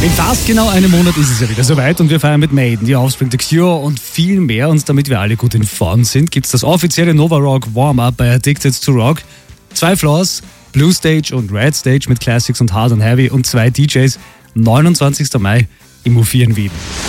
In fast genau einem Monat ist es ja wieder soweit und wir feiern mit Maiden, die Offspring, The Cure und viel mehr. Und damit wir alle gut in Form sind, gibt es das offizielle Nova Rock Warm-Up bei Addicted to Rock. 2 Floors, Blue Stage und Red Stage mit Classics und Hard and Heavy und 2 DJs. 29. Mai im U4 in Wien.